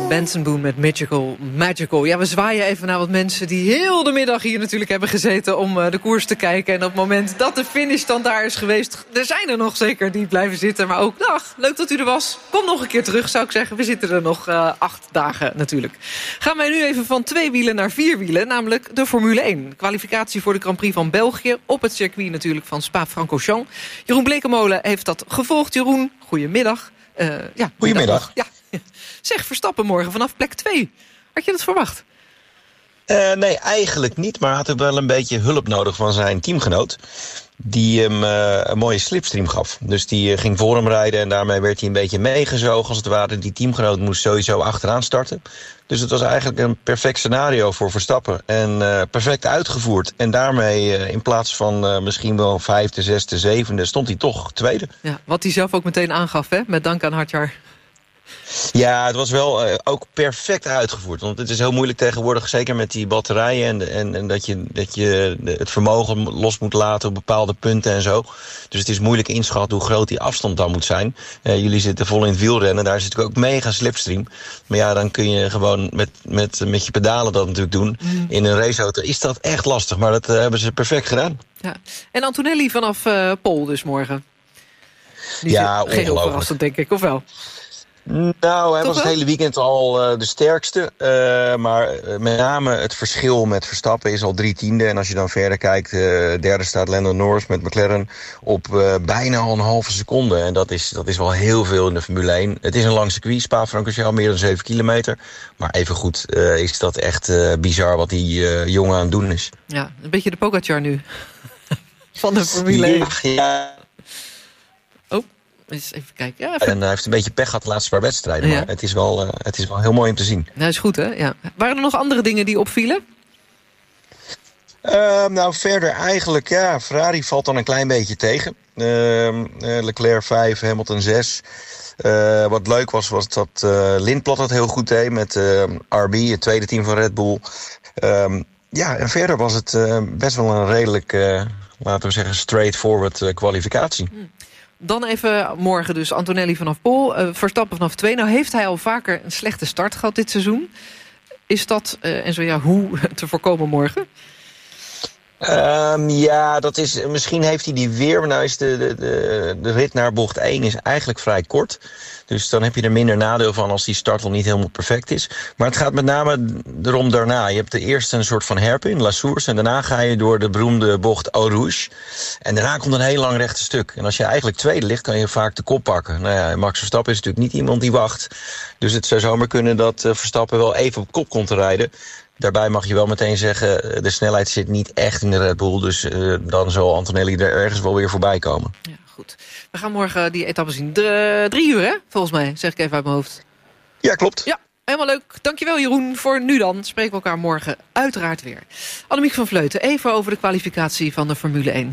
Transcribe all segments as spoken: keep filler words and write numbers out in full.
Benson Boone met Magical, Magical. Ja, we zwaaien even naar wat mensen die heel de middag hier natuurlijk hebben gezeten om uh, de koers te kijken. En op het moment dat de finish dan daar is geweest, er zijn er nog zeker die blijven zitten. Maar ook, dag, leuk dat u er was. Kom nog een keer terug, zou ik zeggen. We zitten er nog uh, acht dagen natuurlijk. Gaan wij nu even van twee wielen naar vier wielen, namelijk de Formule één. Kwalificatie voor de Grand Prix van België op het circuit natuurlijk van Spa-Francorchamps. Jeroen Blekemolen heeft dat gevolgd. Jeroen, goedemiddag. Uh, ja, goedemiddag. Ja. Zeg, Verstappen morgen vanaf plek twee. Had je dat verwacht? Uh, nee, eigenlijk niet. Maar had ook wel een beetje hulp nodig van zijn teamgenoot. Die hem uh, een mooie slipstream gaf. Dus die uh, ging voor hem rijden en daarmee werd hij een beetje meegezogen als het ware. Die teamgenoot moest sowieso achteraan starten. Dus het was eigenlijk een perfect scenario voor Verstappen. En uh, perfect uitgevoerd. En daarmee uh, in plaats van uh, misschien wel vijfde, zesde, zevende stond hij toch tweede. Ja, wat hij zelf ook meteen aangaf, hè? Met dank aan Hadjar. Ja, het was wel uh, ook perfect uitgevoerd. Want het is heel moeilijk tegenwoordig, zeker met die batterijen... en, en, en dat je, dat je het vermogen los moet laten op bepaalde punten en zo. Dus het is moeilijk inschatten hoe groot die afstand dan moet zijn. Uh, jullie zitten vol in het wielrennen, daar zit ook mega slipstream. Maar ja, dan kun je gewoon met, met, met je pedalen dat natuurlijk doen. Mm. In een raceauto is dat echt lastig, maar dat uh, hebben ze perfect gedaan. Ja. En Antonelli vanaf uh, Pol dus morgen. Die ja, geheel verrassend, denk ik, of wel? Nou, hij was het hele weekend al uh, de sterkste. Uh, maar uh, met name het verschil met Verstappen is al drie tiende. En als je dan verder kijkt, uh, derde staat Lando Norris met McLaren op uh, bijna al een halve seconde. En dat is, dat is wel heel veel in de Formule één. Het is een lang circuit, Spa-Francorchamps, meer dan zeven kilometer. Maar evengoed uh, is dat echt uh, bizar wat die uh, jongen aan het doen is. Ja, een beetje de Pogacar nu. Van de Formule één. Ja, ja. Eens even kijken. Ja, even... En hij heeft een beetje pech gehad de laatste paar wedstrijden. Ja. Maar het is, wel, uh, het is wel heel mooi om te zien. Dat is goed, hè? Ja. Waren er nog andere dingen die opvielen? Uh, nou, verder eigenlijk, ja, Ferrari valt dan een klein beetje tegen. Uh, uh, Leclerc vijf, Hamilton zes. Uh, wat leuk was, was dat uh, Lindblad het heel goed deed met uh, R B, het tweede team van Red Bull. Uh, ja, en verder was het uh, best wel een redelijk, uh, laten we zeggen, straightforward uh, kwalificatie. Hmm. Dan even morgen dus Antonelli vanaf Pol, uh, Verstappen vanaf twee. Nou heeft hij al vaker een slechte start gehad dit seizoen. Is dat, uh, en zo ja, hoe te voorkomen morgen? Um, ja, dat is, misschien heeft hij die weer. Maar nou is de, de, de, de rit naar bocht één is eigenlijk vrij kort. Dus dan heb je er minder nadeel van als die start al niet helemaal perfect is. Maar het gaat met name erom daarna. Je hebt de eerste een soort van hairpin, La Source. En daarna ga je door de beroemde bocht Eau Rouge. En daarna komt een heel lang rechte stuk. En als je eigenlijk tweede ligt, kan je vaak de kop pakken. Nou ja, Max Verstappen is natuurlijk niet iemand die wacht. Dus het zou zomaar kunnen dat uh, Verstappen wel even op kop komt te rijden. Daarbij mag je wel meteen zeggen, de snelheid zit niet echt in de Red Bull. Dus uh, dan zal Antonelli er ergens wel weer voorbij komen. Ja, goed. We gaan morgen die etappe zien. De, drie uur, hè? Volgens mij, zeg ik even uit mijn hoofd. Ja, klopt. Ja, helemaal leuk. Dankjewel, Jeroen. Voor nu dan. Spreken we elkaar morgen uiteraard weer. Annemiek van Vleuten, even over de kwalificatie van de Formule één.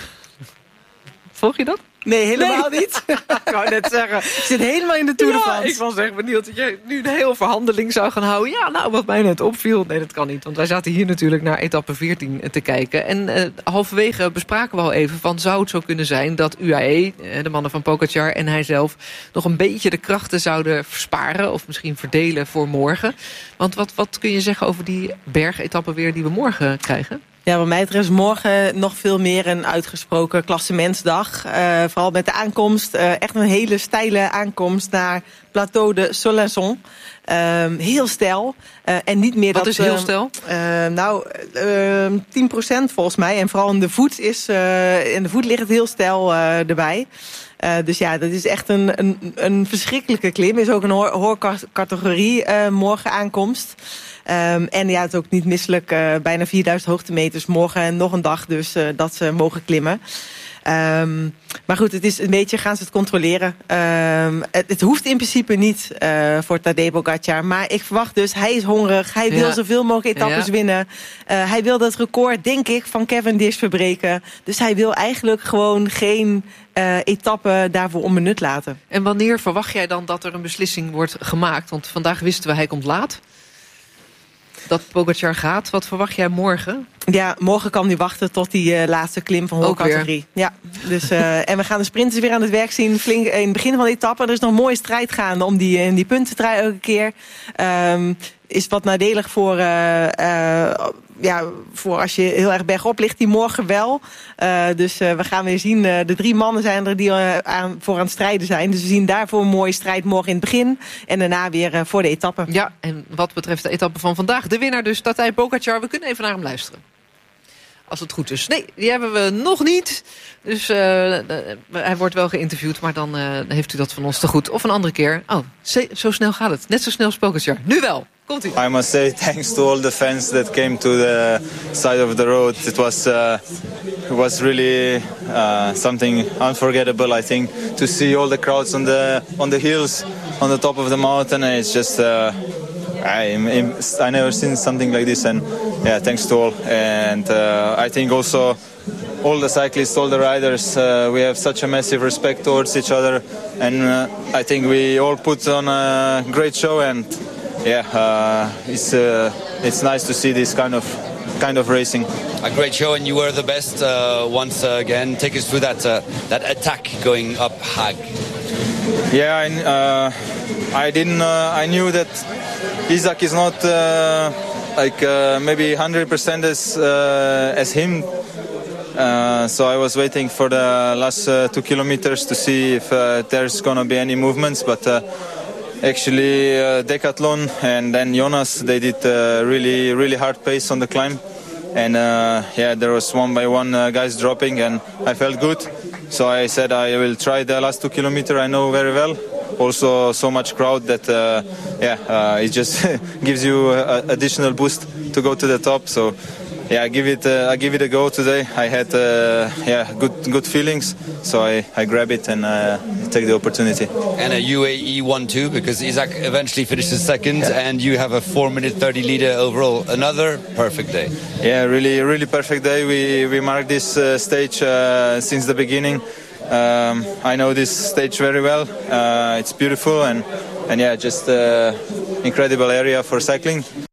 Volg je dat? Nee, helemaal nee. niet. Ik wou net zeggen. Je zit helemaal in de Tour de France. Ja, ik was echt benieuwd dat je nu een hele verhandeling zou gaan houden. Ja, nou, wat mij net opviel. Nee, dat kan niet. Want wij zaten hier natuurlijk naar etappe veertien te kijken. En uh, halverwege bespraken we al even van... zou het zo kunnen zijn dat U A E, de mannen van Pogacar en hij zelf... nog een beetje de krachten zouden versparen... of misschien verdelen voor morgen. Want wat, wat kun je zeggen over die bergetappe weer die we morgen krijgen? Ja, wat mij betreft is morgen nog veel meer een uitgesproken klassementsdag. Uh, vooral met de aankomst. Uh, echt een hele steile aankomst naar Plateau de Solençon. Uh, heel steil. Uh, en niet meer Wat dat, is heel steil? Uh, nou, uh, tien procent volgens mij. En vooral in de voet, is, uh, in de voet ligt het heel steil uh, erbij. Uh, dus ja, dat is echt een, een, een verschrikkelijke klim. Is ook een hoor, hoorcategorie uh, morgen aankomst. Um, en ja, het is ook niet misselijk. Uh, bijna vierduizend hoogtemeters morgen nog een dag dus uh, dat ze mogen klimmen. Um, maar goed, het is een beetje gaan ze het controleren. Um, het, het hoeft in principe niet uh, voor Tadej Pogacar. Maar ik verwacht dus, hij is hongerig. Hij wil ja. zoveel mogelijk etappes ja. winnen. Uh, hij wil dat record, denk ik, van Cavendish verbreken. Dus hij wil eigenlijk gewoon geen uh, etappe daarvoor onbenut laten. En wanneer verwacht jij dan dat er een beslissing wordt gemaakt? Want vandaag wisten we, hij komt laat. dat Pogačar gaat. Wat verwacht jij morgen? Ja, morgen kan hij wachten tot die uh, laatste klim van Hoogkamer drie. Ja, dus, uh, en we gaan de sprinters weer aan het werk zien. Flink in het begin van de etappe. Er is nog een mooie strijd gaande om die, in die puntentrui elke keer. Um, is wat nadelig voor, uh, uh, ja, voor als je heel erg bergop ligt. Die morgen wel. Uh, dus uh, we gaan weer zien. Uh, de drie mannen zijn er die uh, aan, voor aan het strijden zijn. Dus we zien daarvoor een mooie strijd morgen in het begin. En daarna weer uh, voor de etappe. Ja, en wat betreft de etappe van vandaag. De winnaar dus, Tadej Pogačar. We kunnen even naar hem luisteren. Als het goed is. Nee, die hebben we nog niet. Dus uh, hij wordt wel geïnterviewd, maar dan uh, heeft u dat van ons te goed. Of een andere keer. Oh, zo snel gaat het. Net zo snel als Pogačar. Nu wel. Komt-ie. I must say thanks to all the fans that came to the side of the road. It was uh, it was really uh, something unforgettable, I think, to see all the crowds on the on the hills, on the top of the mountain. It's just uh, I I never seen something like this, and yeah, thanks to all. And uh, I think also all the cyclists, all the riders, uh, we have such a massive respect towards each other, and uh, I think we all put on a great show. And yeah, uh, it's uh, it's nice to see this kind of kind of racing. A great show, and you were the best uh, once again. Take us through that uh, that attack going up Haag. Yeah, I, uh, I didn't. Uh, I knew that Isaac is not uh, like uh, maybe one hundred percent as uh, as him. Uh, so I was waiting for the last uh, two kilometers to see if uh, there's gonna be any movements, but. Uh, Actually, uh, Decathlon and then Jonas, they did uh, really, really hard pace on the climb. And uh, yeah, there was one by one uh, guys dropping, and I felt good. So I said I will try the last two kilometers. I know very well. Also, so much crowd that uh, yeah, uh, it just gives you an additional boost to go to the top. So yeah, I give it, uh, I give it a go today. I had uh, yeah, good, good feelings. So I, I grab it and uh, take the opportunity. And a U A E one two, because Isaac eventually finishes second, yeah. And you have a four minute thirty leader overall. Another perfect day. Yeah, really, really perfect day. We we marked this uh, stage uh, since the beginning. Um, I know this stage very well. Uh, it's beautiful and and yeah, just uh, incredible area for cycling.